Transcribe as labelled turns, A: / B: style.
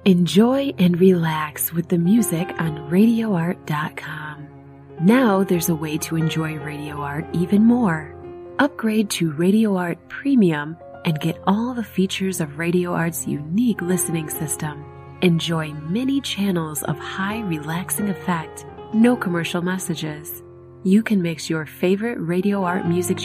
A: Enjoy and relax with the music on RadioArt.com. Now there's a way to enjoy Radio Art even more. Upgrade to Radio Art Premium and get all the features of Radio Art's unique listening system. Enjoy many channels of high relaxing effect, no commercial messages. You can mix your favorite Radio Art music